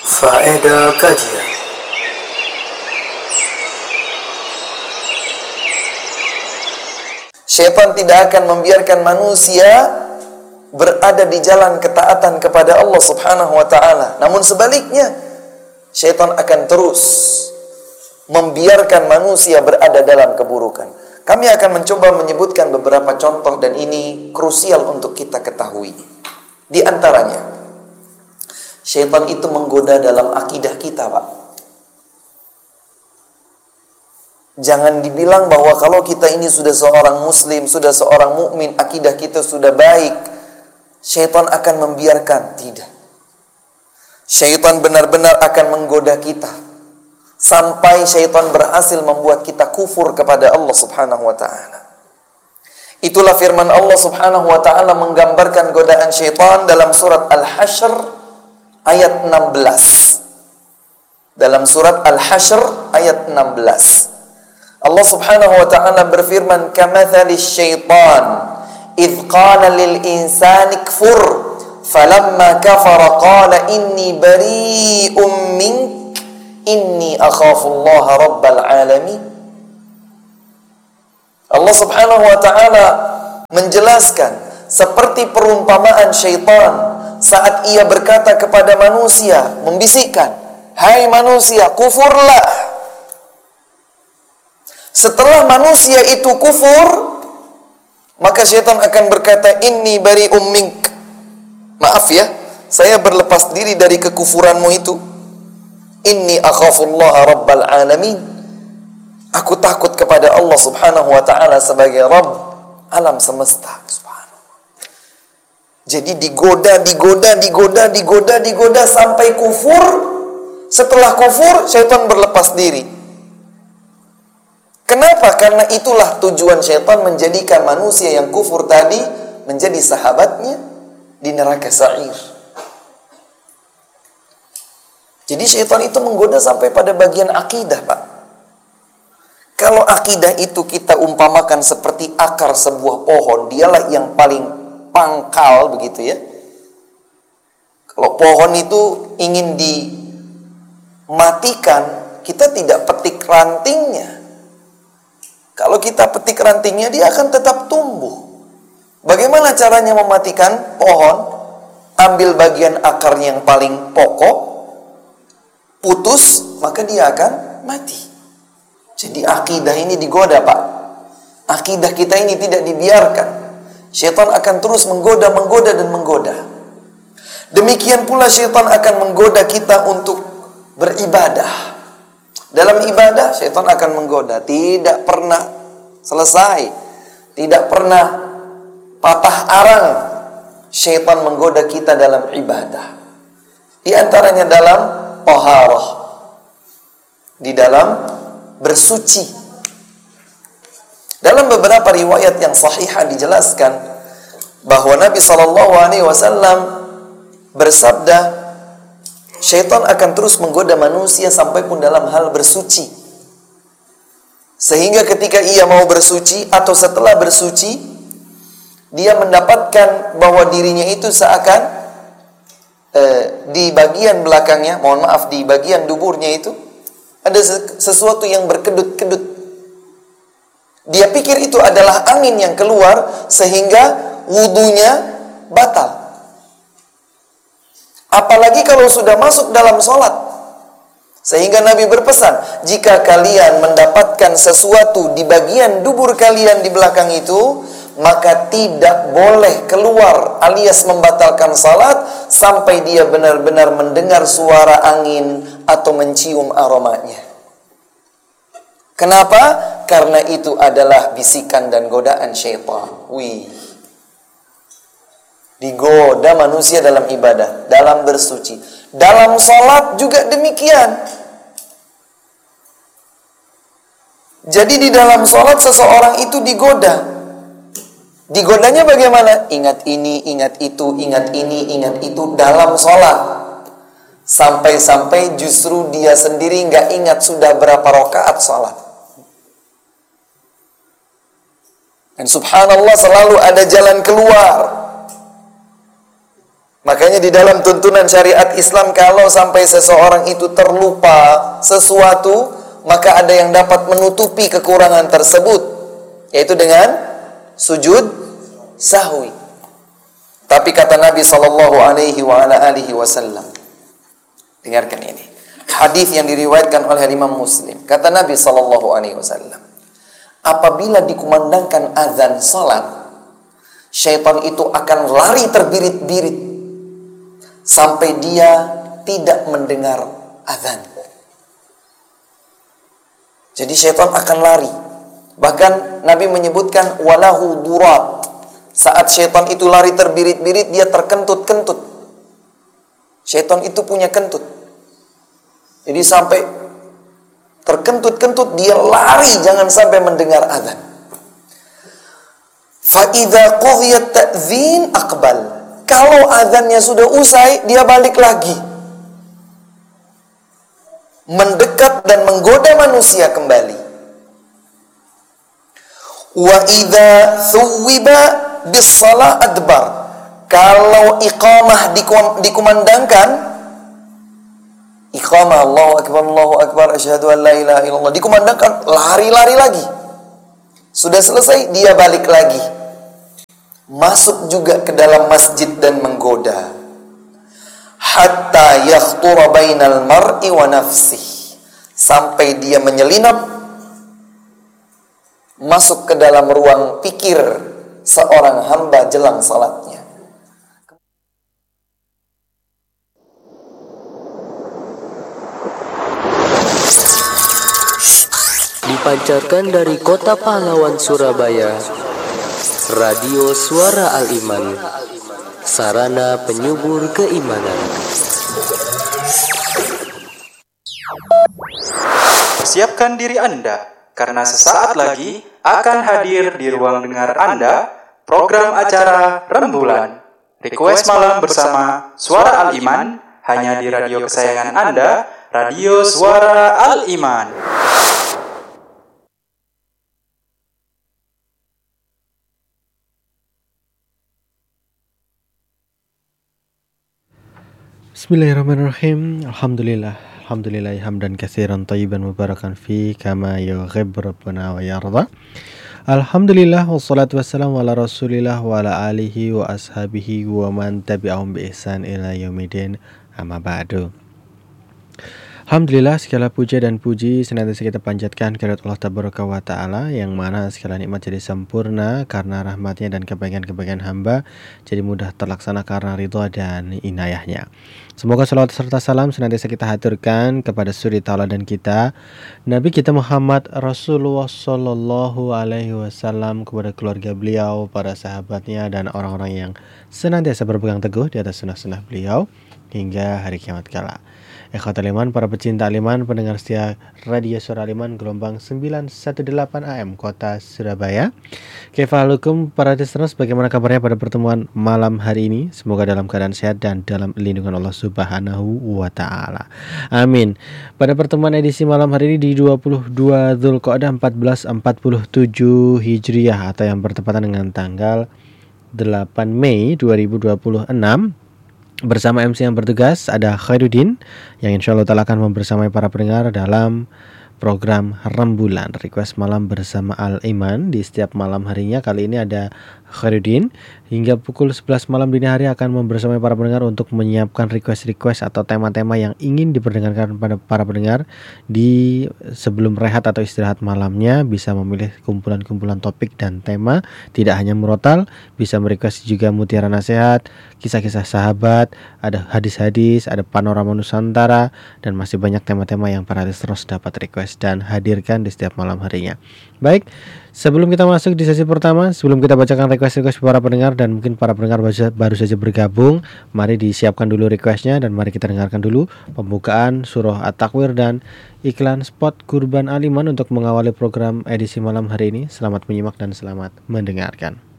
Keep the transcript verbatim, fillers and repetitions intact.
Faedah kajian. Syaitan tidak akan membiarkan manusia berada di jalan ketaatan kepada Allah Subhanahu wa ta'ala. Namun sebaliknya, syaitan akan terus membiarkan manusia berada dalam keburukan. Kami akan mencoba menyebutkan beberapa contoh dan ini krusial untuk kita ketahui. Di antaranya, syaitan itu menggoda dalam akidah kita, Pak. Jangan dibilang bahwa kalau kita ini sudah seorang muslim, sudah seorang mukmin, akidah kita sudah baik, syaitan akan membiarkan. Tidak. Syaitan benar-benar akan menggoda kita sampai syaitan berhasil membuat kita kufur kepada Allah Subhanahu wa ta'ala. Itulah firman Allah Subhanahu wa ta'ala menggambarkan godaan syaitan dalam surat Al-Hasyr ayat enam belas. Dalam surat Al-Hasyr ayat enam belas. Allah Subhanahu wa ta'ala berfirman, "Kamathalis syaitan idh qala lil insani kfur falamma kafara qala inni bari'um mink inni akhafullaha rabbal alamin." Allah Subhanahu wa ta'ala menjelaskan seperti perumpamaan syaitan saat ia berkata kepada manusia, membisikkan, "Hai manusia, kufurlah." Setelah manusia itu kufur, maka syaitan akan berkata, "Inni bari'um mink." Maaf ya, saya berlepas diri dari kekufuranmu itu. Inni akhafullaha rabbal alamin. Aku takut kepada Allah Subhanahu wa ta'ala sebagai Rabb alam semesta. Subhanallah. Jadi digoda, digoda, digoda, digoda, digoda sampai kufur. Setelah kufur, syaitan berlepas diri. Kenapa? Karena itulah tujuan syaitan menjadikan manusia yang kufur tadi menjadi sahabatnya di neraka sa'ir. Jadi syaitan itu menggoda sampai pada bagian akidah, Pak. Kalau akidah itu kita umpamakan seperti akar sebuah pohon, dialah yang paling pangkal begitu ya. Kalau pohon itu ingin dimatikan, kita tidak petik rantingnya. Kalau kita petik rantingnya, dia akan tetap tumbuh. Bagaimana caranya mematikan pohon? Ambil bagian akarnya yang paling pokok, putus, maka dia akan mati. Jadi akidah ini digoda, Pak. Akidah kita ini tidak dibiarkan. Syaitan akan terus menggoda, menggoda, dan menggoda. Demikian pula syaitan akan menggoda kita untuk beribadah. Dalam ibadah, syaitan akan menggoda. Tidak pernah selesai. Tidak pernah patah arang. Syaitan menggoda kita dalam ibadah. Di antaranya dalam taharah. Di dalam bersuci. Dalam beberapa riwayat yang sahihah dijelaskan bahwa Nabi shallallahu alaihi wasallam bersabda, syaitan akan terus menggoda manusia sampai pun dalam hal bersuci. Sehingga ketika ia mau bersuci atau setelah bersuci, dia mendapatkan bahwa dirinya itu seakan eh, di bagian belakangnya, mohon maaf, di bagian duburnya itu ada sesuatu yang berkedut-kedut. Dia pikir itu adalah angin yang keluar sehingga wudunya batal. Apalagi kalau sudah masuk dalam sholat. Sehingga Nabi berpesan, jika kalian mendapatkan sesuatu di bagian dubur kalian di belakang itu, maka tidak boleh keluar alias membatalkan sholat sampai dia benar-benar mendengar suara angin atau mencium aromanya. Kenapa? Karena itu adalah bisikan dan godaan syaitan. Wih. Digoda manusia dalam ibadah, dalam bersuci, dalam sholat juga demikian. Jadi di dalam sholat seseorang itu digoda. Digodanya bagaimana? Ingat ini, ingat itu, ingat ini, ingat itu dalam sholat. Sampai-sampai justru dia sendiri nggak ingat sudah berapa rakaat sholat. Dan subhanallah selalu ada jalan keluar. Makanya di dalam tuntunan syariat Islam, kalau sampai seseorang itu terlupa sesuatu, maka ada yang dapat menutupi kekurangan tersebut, yaitu dengan sujud sahwi. Tapi kata Nabi sallallahu alaihi wa ala alihi wasallam, dengarkan ini, hadis yang diriwayatkan oleh Imam Muslim. Kata Nabi sallallahu alaihi wasallam, apabila dikumandangkan azan salat, syaitan itu akan lari terbirit-birit sampai dia tidak mendengar azan. Jadi syaitan akan lari. Bahkan Nabi menyebutkan walahu durat. Saat syaitan itu lari terbirit-birit, dia terkentut-kentut. Syaitan itu punya kentut. Jadi sampai terkentut-kentut, dia lari jangan sampai mendengar azan. Fa idza qudhiyat ta'dzin aqbal. Kalau azannya sudah usai, dia balik lagi, mendekat dan menggoda manusia kembali. Wa idza thuwiba bis-shalah adbar. Kalau iqamah dikumandangkan, iqamah Allahu akbar Allahu akbar asyhadu an la ilaha illallah, dikumandangkan, lari-lari lagi. Sudah selesai, dia balik lagi, masuk juga ke dalam masjid dan menggoda. Hatta yakhtura bainal mar'i wa nafsih, sampai dia menyelinap masuk ke dalam ruang pikir seorang hamba jelang salatnya. Dipancarkan dari kota pahlawan Surabaya, Radio Suara Al-Iman, sarana penyubur keimanan. Persiapkan diri Anda, karena sesaat lagi akan hadir di ruang dengar Anda program acara Rembulan, Request Malam bersama Suara Al-Iman, hanya di radio kesayangan Anda, Radio Suara Al-Iman. Bismillahirrahmanirrahim. Alhamdulillah. Alhamdulillah hamdan katsiran thayyiban mubarakan fi kama yuhibbu rabbuna wa yarda. Alhamdulillah wassalatu wassalamu ala Rasulillah wa ala alihi wa ashabihi wa man tabi'ahum bi ihsan ila yaumidin. Amma ba'du. Alhamdulillah, segala puja dan puji senantiasa kita panjatkan kehadirat Allah Tabaraka wa Ta'ala, yang mana segala nikmat jadi sempurna karena rahmatnya dan kebaikan-kebaikan hamba jadi mudah terlaksana karena ridha dan inayahnya. Semoga salawat serta salam senantiasa kita haturkan kepada suri tauladan kita, Nabi kita Muhammad Rasulullah Sallallahu Alaihi Wasallam, kepada keluarga beliau, para sahabatnya, dan orang-orang yang senantiasa berpegang teguh di atas sunnah-sunnah beliau hingga hari kiamat kala. Ikhwatul iman, para pecinta Al-Iman, pendengar setia Radio Suara Al-Iman gelombang sembilan satu delapan A M Kota Surabaya. Kaifahalukum para listeners, bagaimana kabarnya pada pertemuan malam hari ini? Semoga dalam keadaan sehat dan dalam lindungan Allah Subhanahu wa Ta'ala. Amin. Pada pertemuan edisi malam hari ini di dua puluh dua Dzulqa'dah empat belas empat puluh tujuh Hijriah, atau yang bertepatan dengan tanggal delapan Mei dua ribu dua puluh enam. Bersama M C yang bertugas ada Khairuddin, yang insya Allah ta'ala akan membersamai para pendengar dalam program Rembulan, Request Malam bersama Al-Iman. Di setiap malam harinya, kali ini ada Khairuddin, hingga pukul sebelas malam dini hari akan membersamai para pendengar untuk menyiapkan request-request atau tema-tema yang ingin diperdengarkan pada para pendengar. Di sebelum rehat atau istirahat malamnya bisa memilih kumpulan-kumpulan topik dan tema, tidak hanya murotal, bisa merequest juga mutiara nasihat, kisah-kisah sahabat, ada hadis-hadis, ada panorama Nusantara, dan masih banyak tema-tema yang para listeners dapat request dan hadirkan di setiap malam harinya. Baik, sebelum kita masuk di sesi pertama, sebelum kita bacakan request-request para pendengar dan mungkin para pendengar baru saja bergabung, mari disiapkan dulu requestnya dan mari kita dengarkan dulu pembukaan surah At-Takwir dan iklan spot kurban Al-Iman untuk mengawali program edisi malam hari ini. Selamat menyimak dan selamat mendengarkan.